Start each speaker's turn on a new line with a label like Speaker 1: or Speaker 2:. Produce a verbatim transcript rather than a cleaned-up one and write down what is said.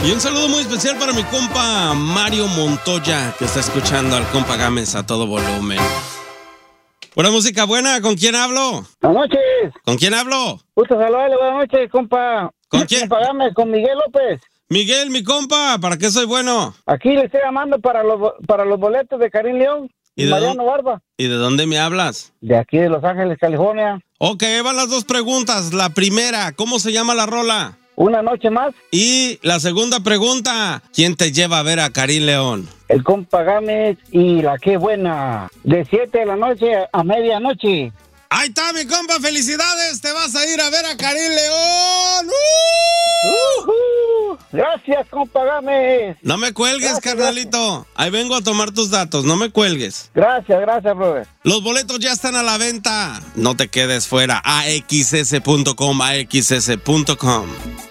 Speaker 1: Y un saludo muy especial para mi compa Mario Montoya, que está escuchando al compa Gámez a todo volumen. Buena música, buena. ¿Con quién hablo?
Speaker 2: Buenas noches.
Speaker 1: ¿Con quién hablo?
Speaker 2: Gusto saludarle, buenas noches, compa.
Speaker 1: ¿Con quién?
Speaker 2: Compa Gámez, con Miguel López.
Speaker 1: Miguel, mi compa, ¿para qué soy bueno?
Speaker 2: Aquí le estoy llamando para los, para los boletos de Karim León y,
Speaker 1: ¿Y de
Speaker 2: Mariano
Speaker 1: dónde?
Speaker 2: Barba.
Speaker 1: ¿Y de dónde me hablas?
Speaker 2: De aquí de Los Ángeles, California.
Speaker 1: Ok, van las dos preguntas. La primera, ¿cómo se llama la rola?
Speaker 2: Una noche más.
Speaker 1: Y la segunda pregunta, ¿quién te lleva a ver a Karim León?
Speaker 2: El compa Gámez y la que buena. De siete de la noche a medianoche.
Speaker 1: Ahí está, mi compa, felicidades. Te vas a ir a ver a Karim León. ¡Uh!
Speaker 2: Uh-huh. Gracias, compa Gámez.
Speaker 1: No me cuelgues,
Speaker 2: Gracias,
Speaker 1: carnalito.
Speaker 2: gracias.
Speaker 1: Ahí vengo a tomar tus datos, no me cuelgues.
Speaker 2: Gracias, gracias, brother.
Speaker 1: Los boletos ya están a la venta. No te quedes fuera. A X S punto com, A X S punto com.